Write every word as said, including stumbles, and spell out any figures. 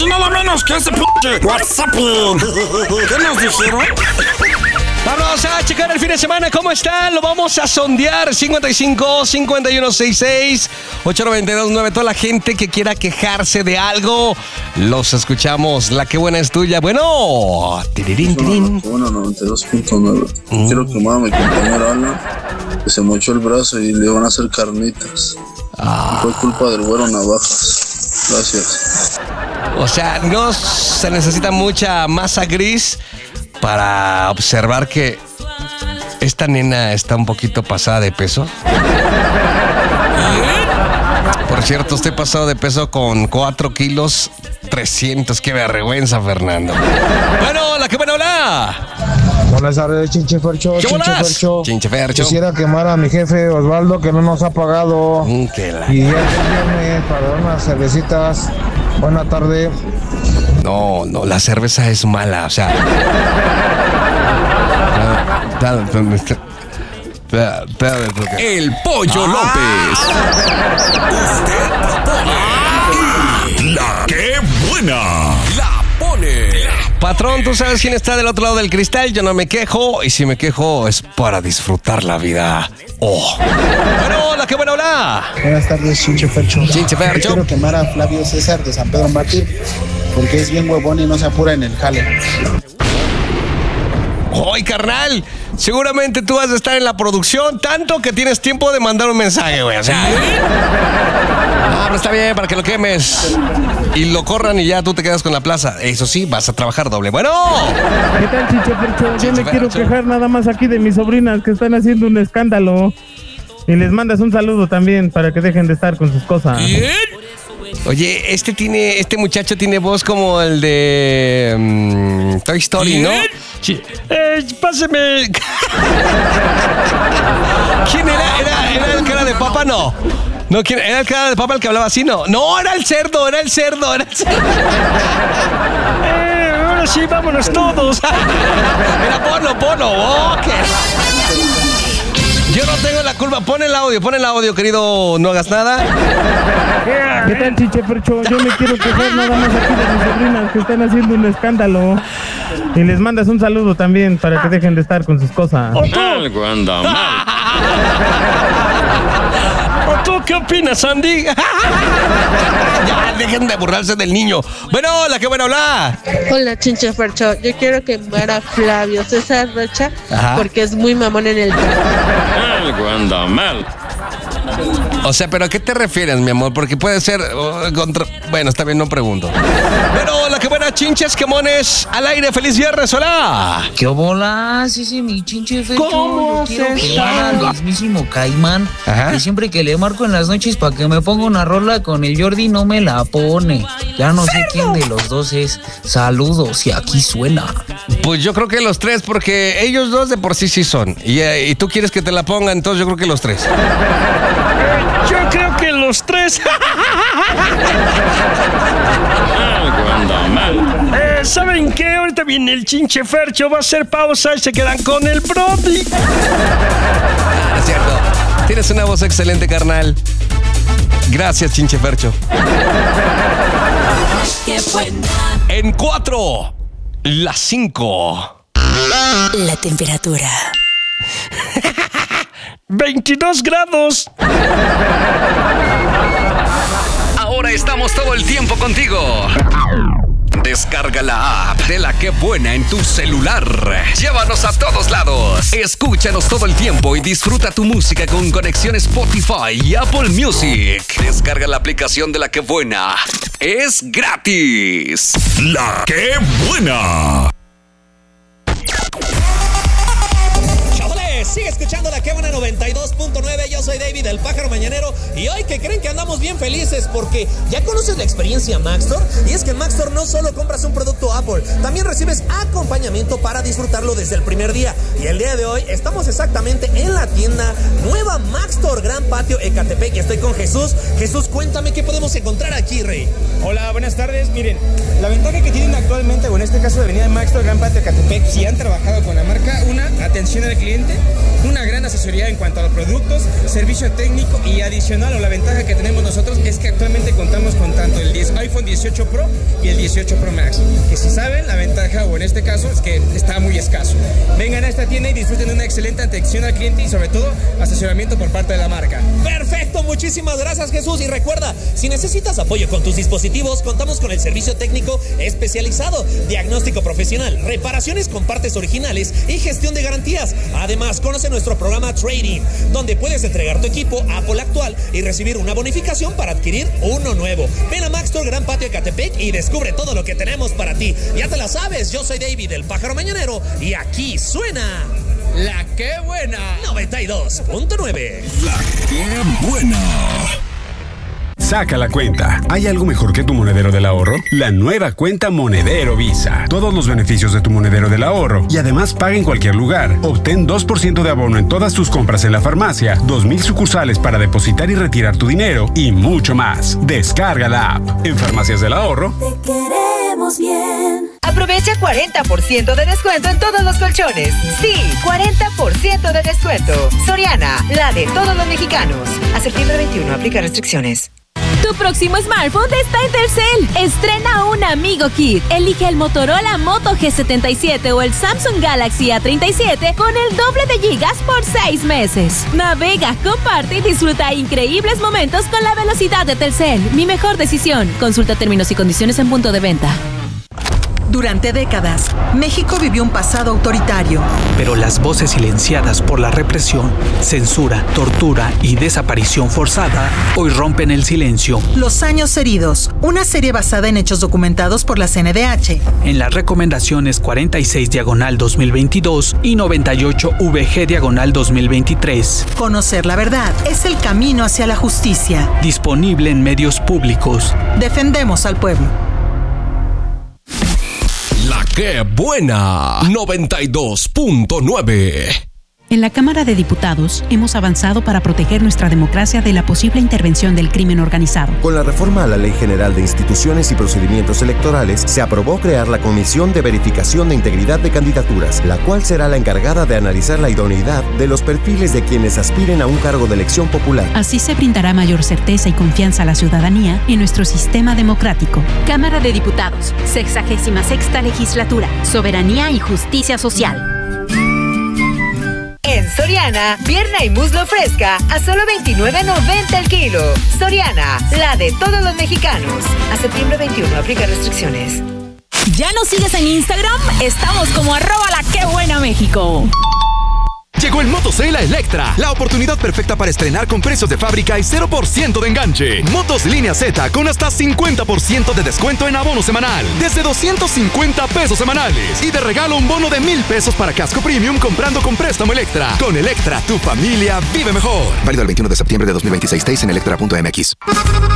y nada menos que ese p*** WhatsApp. ¿Qué nos dijeron? Vamos a checar el fin de semana, ¿cómo están? Lo vamos a sondear. cincuenta y cinco, cincuenta y uno, sesenta y seis, ochocientos noventa y dos nueve. Toda la gente que quiera quejarse de algo, los escuchamos. La que buena es tuya. Bueno, tirirín, tirín. Bueno, noventa y dos punto nueve. Mm. Quiero quemar a mi compañera Ana, que se mochó el brazo y le van a hacer carnitas. Ah. Fue culpa del güero Navajas. Gracias. O sea, no se necesita mucha masa gris para observar que esta nena está un poquito pasada de peso. Por cierto, estoy pasado de peso con cuatro kilos trescientos. Qué vergüenza, Fernando. Bueno, la que buena habla. Buenas tardes, Chinche Fercho. ¿Qué Chinche Fercho. Chinche Fercho. Quisiera quemar a mi jefe Osvaldo, que no nos ha pagado. Mm, que la... Y ya viene para dar unas cervecitas. Buena tarde. No, no, la cerveza es mala, o sea. El Pollo López. Usted propone y la que buena la pone. Patrón, tú sabes quién está del otro lado del cristal. Yo no me quejo, y si me quejo es para disfrutar la vida. Oh. Bueno, la que buena habla. Buenas tardes, Chinche Fercho. Chinche Fercho. Quiero quemar a Flavio César de San Pedro Mártir, porque es bien huevón y no se apura en el jale. ¡Ay, carnal! Seguramente tú vas a estar en la producción tanto que tienes tiempo de mandar un mensaje, güey. O sea, ah, pero está bien, para que lo quemes y lo corran y ya tú te quedas con la plaza. Eso sí, vas a trabajar doble. Bueno. ¿Qué tal, Chinche Fercho? Yo me quiero quejar nada más aquí de mis sobrinas que están haciendo un escándalo. Y les mandas un saludo también para que dejen de estar con sus cosas. ¿Bien? Oye, este tiene, este muchacho tiene voz como el de um, Toy Story, ¿no? Sí. Eh, páseme. ¿Quién era? ¿Era, era el cara de papa? No. No, ¿quién era el cara de papa el que hablaba así? No. No, era el cerdo, era el cerdo, era el cerdo. eh, ahora sí, vámonos todos. Mira, ponlo, ponlo. Okay. Yo no tengo la culpa. Pon el audio, pon el audio, querido. No hagas nada. ¿Qué tal, Chinche Fercho? Yo me quiero quejar nada más aquí de mis sobrinas que están haciendo un escándalo. Y les mandas un saludo también para que dejen de estar con sus cosas. Algo anda mal. ¿O tú qué opinas, Andy? Ya, dejen de burlarse del niño. Bueno, la que buena habla. Hola, Chinche Fercho. Yo quiero quemar a Flavio César Rocha. Ajá. Porque es muy mamón en el trabajo. Algo anda mal. O sea, ¿pero a qué te refieres, mi amor? Porque puede ser uh, contra... Bueno, está bien, no pregunto. Bueno, la que buena, Chinches, quemones, al aire, feliz viernes, hola. ¿Qué bola? Sí, sí, mi Chinche Fercho. ¿Cómo Yo quiero quemar al mismísimo Caimán. Ajá. Y siempre que le marco en las noches para que me ponga una rola con el Jordi, no me la pone. Ya no sé quién de los dos es. Saludos, y aquí suena. Pues yo creo que los tres, porque ellos dos de por sí sí son. Y, eh, y tú quieres que te la ponga, entonces yo creo que los tres. Yo creo que los tres. Algo anda mal. Eh, ¿Saben qué? Ahorita viene el Chinche Fercho, va a hacer pausa y se quedan con el Brody. Ah, es cierto. Tienes una voz excelente, carnal. Gracias, Chinche Fercho. Qué buena. En cuatro, las cinco. La temperatura. veintidós grados. Ahora estamos todo el tiempo contigo. Descarga la app de La Que Buena en tu celular. Llévanos a todos lados. Escúchanos todo el tiempo y disfruta tu música con conexión Spotify y Apple Music. Descarga la aplicación de La Que Buena. Es gratis. La Que Buena. Sigue escuchando La Que Buena noventa y dos punto nueve. Yo soy David, el pájaro mañanero. Y hoy que creen que andamos bien felices porque ya conoces la experiencia Maxtor. Y es que en Maxtor no solo compras un producto Apple, también recibes acompañamiento para disfrutarlo desde el primer día. Y el día de hoy estamos exactamente en la tienda nueva Maxtor Gran Patio Ecatepec. Y estoy con Jesús. Jesús, cuéntame qué podemos encontrar aquí, Rey. Hola, buenas tardes. Miren, la ventaja que tienen actualmente, o en este caso de venir a Maxtor Gran Patio Ecatepec, si han trabajado con la marca, una, atención al cliente, una gran asesoría en cuanto a los productos, servicio técnico y adicional, o la ventaja que tenemos nosotros es que actualmente contamos con tanto el diez iPhone iPhone dieciocho Pro y el dieciocho Pro Max. Que si saben, la ventaja, o en este caso, es que está muy escaso. Vengan a esta tienda y disfruten de una excelente atención al cliente y sobre todo asesoramiento por parte de la marca. Perfecto, muchísimas gracias, Jesús. Y recuerda, si necesitas apoyo con tus dispositivos, contamos con el servicio técnico especializado, diagnóstico profesional, reparaciones con partes originales y gestión de garantías. Además, conoce nuestro programa Trading, donde puedes entregar tu equipo Apple actual y recibir una bonificación para adquirir uno nuevo. Ven a Maxtor Gran Patio Ecatepec y descubre todo lo que tenemos para ti. Ya te la sabes, yo soy David, el pájaro mañanero, y aquí suena La Que Buena noventa y dos punto nueve. La Que Buena. Saca la cuenta. ¿Hay algo mejor que tu monedero del ahorro? La nueva cuenta Monedero Visa. Todos los beneficios de tu monedero del ahorro y además paga en cualquier lugar. Obtén dos por ciento de abono en todas tus compras en la farmacia, dos mil sucursales para depositar y retirar tu dinero y mucho más. Descarga la app. En Farmacias del Ahorro. Te queremos bien. Aprovecha cuarenta por ciento de descuento en todos los colchones. Sí, cuarenta por ciento de descuento. Soriana, la de todos los mexicanos. A septiembre veintiuno, aplica restricciones. Tu próximo smartphone está en Telcel. Estrena un Amigo Kit. Elige el Motorola Moto G setenta y siete o el Samsung Galaxy A treinta y siete con el doble de gigas por seis meses. Navega, comparte y disfruta increíbles momentos con la velocidad de Telcel. Mi mejor decisión. Consulta términos y condiciones en punto de venta. Durante décadas, México vivió un pasado autoritario. Pero las voces silenciadas por la represión, censura, tortura y desaparición forzada hoy rompen el silencio. Los años heridos, una serie basada en hechos documentados por la C N D H. En las recomendaciones cuarenta y seis diagonal dos mil veintidós y noventa y ocho V G diagonal dos mil veintitrés. Conocer la verdad es el camino hacia la justicia. Disponible en medios públicos. Defendemos al pueblo. La Que Buena noventa y dos punto nueve. En la Cámara de Diputados hemos avanzado para proteger nuestra democracia de la posible intervención del crimen organizado. Con la reforma a la Ley General de Instituciones y Procedimientos Electorales, se aprobó crear la Comisión de Verificación de Integridad de Candidaturas, la cual será la encargada de analizar la idoneidad de los perfiles de quienes aspiren a un cargo de elección popular. Así se brindará mayor certeza y confianza a la ciudadanía en nuestro sistema democrático. Cámara de Diputados, sexagésima sexta legislatura, soberanía y justicia social. En Soriana, pierna y muslo fresca a solo veintinueve noventa el kilo. Soriana, la de todos los mexicanos. A septiembre veintiuno, aplica restricciones. ¿Ya nos sigues en Instagram? Estamos como arroba la que buena México. Llegó el Motosale a Electra, la oportunidad perfecta para estrenar con precios de fábrica y cero por ciento de enganche. Motos Línea Z con hasta cincuenta por ciento de descuento en abono semanal, desde doscientos cincuenta pesos semanales. Y de regalo un bono de mil pesos para casco premium comprando con préstamo Electra. Con Electra, tu familia vive mejor. Válido el veintiuno de septiembre de dos mil veintiséis. Days en electra punto m x.